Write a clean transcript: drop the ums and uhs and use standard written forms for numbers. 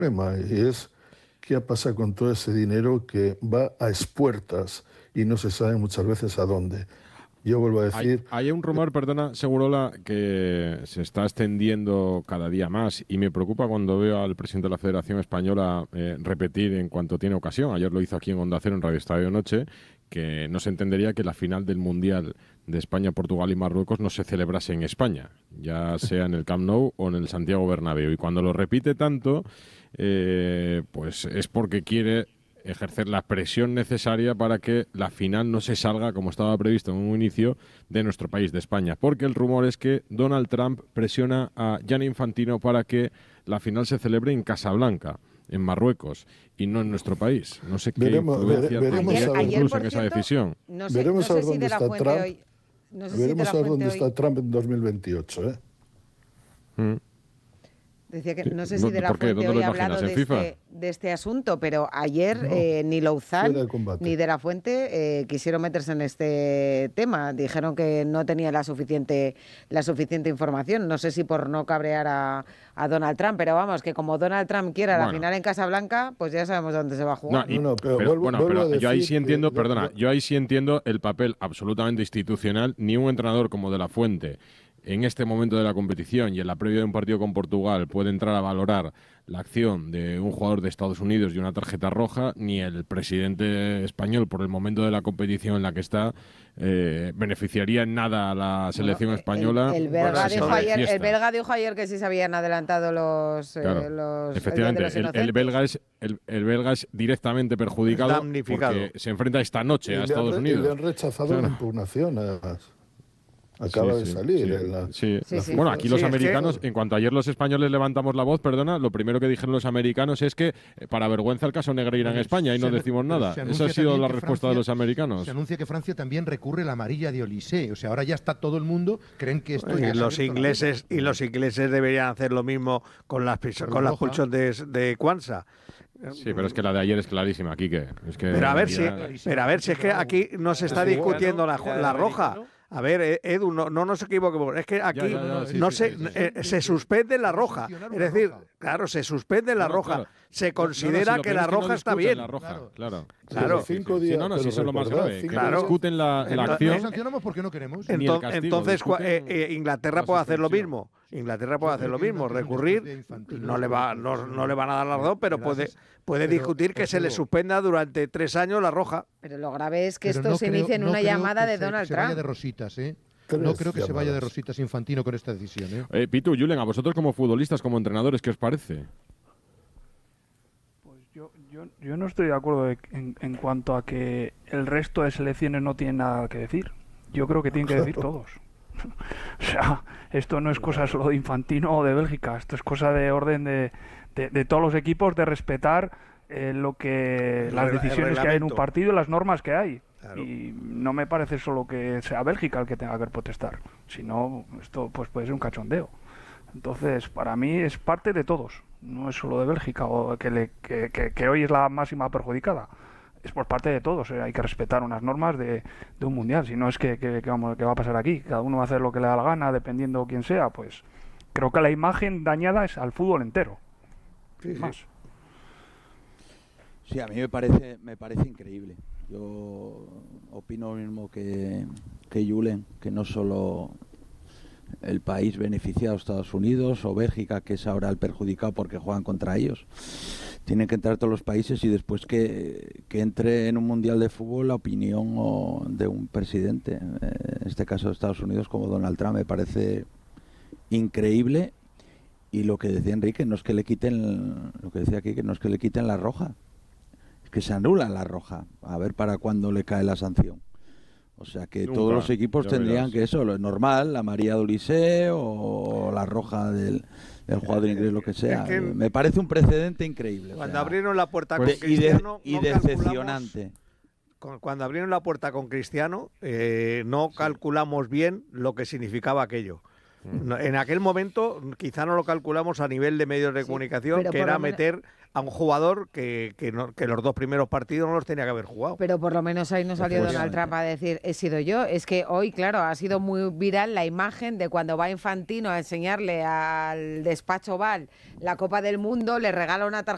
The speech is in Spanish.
problema, y es qué pasa con todo ese dinero que va a expuertas y no se sabe muchas veces a dónde. Yo vuelvo a decir... Hay un rumor, perdona, Segurola, que se está extendiendo cada día más y me preocupa cuando veo al presidente de la Federación Española repetir en cuanto tiene ocasión, ayer lo hizo aquí en Onda Cero, en Radio Estadio Noche, que no se entendería que la final del Mundial de España, Portugal y Marruecos no se celebrase en España, ya sea en el Camp Nou o en el Santiago Bernabéu. Y cuando lo repite tanto, pues es porque quiere ejercer la presión necesaria para que la final no se salga, como estaba previsto en un inicio, de nuestro país, de España. Porque el rumor es que Donald Trump presiona a Gianni Infantino para que la final se celebre en Casablanca, en Marruecos, y no en nuestro país. No sé qué influencia tendría incluso en esa decisión. Veremos a ver dónde está Trump. Veremos a ver dónde está Trump en 2028, ¿eh? Decía que no sé si de la Fuente hoy ha hablado de este asunto, pero ayer ni Louzán ni de la Fuente quisieron meterse en este tema. Dijeron que no tenía la suficiente información. No sé si por no cabrear a Donald Trump, pero vamos, que como Donald Trump quiera la final en Casablanca, pues ya sabemos dónde se va a jugar. Pero yo ahí sí entiendo, yo ahí sí entiendo el papel absolutamente institucional. Ni un entrenador como de la Fuente, en este momento de la competición y en la previa de un partido con Portugal, puede entrar a valorar la acción de un jugador de Estados Unidos y una tarjeta roja, ni el presidente español, por el momento de la competición en la que está, beneficiaría en nada a la selección española. El belga dijo ayer que sí se habían adelantado los... efectivamente, el belga es directamente perjudicado porque se enfrenta esta noche a Estados Unidos. Y le han rechazado una impugnación, además. Acaba de salir. Bueno, aquí los americanos, en cuanto ayer los españoles levantamos la voz, perdona, lo primero que dijeron los americanos es que para vergüenza el caso Negreira en España y no decimos nada. Esa ha sido la respuesta de los americanos. Se anuncia que Francia también recurre la amarilla de Olysée. O sea, ahora ya está todo el mundo, creen que esto... Y los ingleses deberían hacer lo mismo con las pulsos de Kwanza. Sí, pero es que la de ayer es clarísima, Quique. Pero a ver si es que aquí no se está discutiendo la roja. A ver, Edu, no nos equivoquemos. Es que aquí se suspende la roja. Es decir, claro, se suspende la roja. Claro. Se considera que la roja está bien. La roja, claro. Si eso es lo más grave. Que no discuten la acción. No sancionamos porque no queremos. Entonces, Inglaterra puede hacer lo mismo. Inglaterra puede hacer lo mismo, recurrir, no le van a dar la razón, pero puede discutir que se le suspenda durante 3 años la roja. Pero lo grave es que esto se inicie en una llamada de Donald Trump. Vaya de rositas, ¿eh? No creo que se vaya de rositas Infantino con esta decisión, ¿eh? Pitu, Julen, a vosotros como futbolistas, como entrenadores, ¿qué os parece? Pues yo no estoy de acuerdo en cuanto a que el resto de selecciones no tienen nada que decir. Yo creo que tienen que decir todos. O sea, esto no es cosa solo de Infantino o de Bélgica, esto es cosa de orden de todos los equipos, de respetar las decisiones que hay en un partido y las normas que hay. Claro. Y no me parece solo que sea Bélgica el que tenga que protestar, sino esto pues puede ser un cachondeo. Entonces, para mí es parte de todos, no es solo de Bélgica o que hoy es la máxima perjudicada. Es por parte de todos, hay que respetar unas normas de un mundial, si no es que va a pasar aquí, cada uno va a hacer lo que le da la gana, dependiendo quién sea, pues creo que la imagen dañada es al fútbol entero. Sí, a mí me parece increíble. Yo opino lo mismo que Julen, que no solo el país beneficiado, Estados Unidos o Bélgica, que es ahora el perjudicado porque juegan contra ellos. Tienen que entrar todos los países y después que entre en un mundial de fútbol la opinión de un presidente, en este caso de Estados Unidos, como Donald Trump, me parece increíble. Y lo que decía Enrique, no es que le quiten, lo que decía aquí, que no es que le quiten la roja, es que se anula la roja, a ver para cuándo le cae la sanción. O sea que todos los equipos tendrían que eso, lo normal, la María de Olysée o la roja del jugador inglés, lo que sea. Me parece un precedente increíble. Cuando abrieron la puerta con Cristiano... Y decepcionante. Cuando abrieron la puerta con Cristiano, no calculamos bien lo que significaba aquello. En aquel momento quizá no lo calculamos a nivel de medios de comunicación, que era meter a un jugador que los 2 primeros partidos no los tenía que haber jugado. Pero por lo menos ahí no salió Donald Trump a decir, he sido yo. Es que hoy, claro, ha sido muy viral la imagen de cuando va Infantino a enseñarle al despacho Oval la Copa del Mundo, le regala una tarjeta